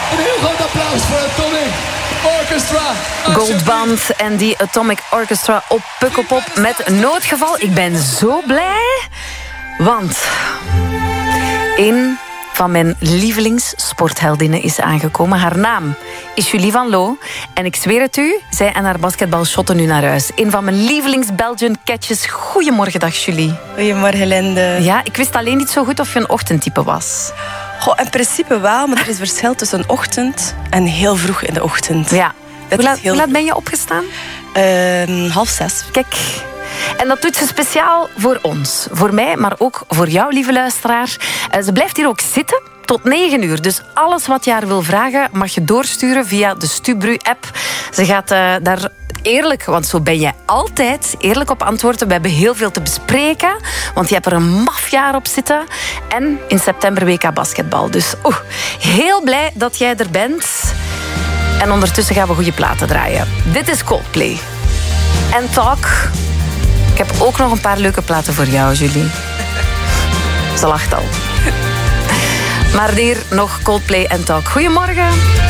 Een heel groot applaus voor Atomic Orchestra. Goldband en die Atomic Orchestra op Pukkelpop met Noodgeval. Ik ben zo blij, want een van mijn lievelingssportheldinnen is aangekomen. Haar naam is Julie Van Loo. En ik zweer het u, zij en haar basketbal shotten nu naar huis. Een van mijn lievelings-Belgian catches. Goedemorgen, dag Julie. Goedemorgen, Linde. Ja, ik wist alleen niet zo goed of je een ochtendtype was. Goh, in principe wel, maar er is verschil tussen ochtend en heel vroeg in de ochtend. Ja. Hoe laat ben je opgestaan? 5:30. Kijk. En dat doet ze speciaal voor ons. Voor mij, maar ook voor jou, lieve luisteraar. Ze blijft hier ook zitten tot 9 uur. Dus alles wat je haar wil vragen, mag je doorsturen via de Stubru-app. Ze gaat daar eerlijk, want zo ben jij altijd, eerlijk op antwoorden. We hebben heel veel te bespreken, want je hebt er een maf jaar op zitten. En in september WK basketbal. Dus heel blij dat jij er bent. En ondertussen gaan we goede platen draaien. Dit is Coldplay. En Talk. Ik heb ook nog een paar leuke platen voor jou, Julie. Ze lacht al. Maar hier nog Coldplay en Talk. Goedemorgen.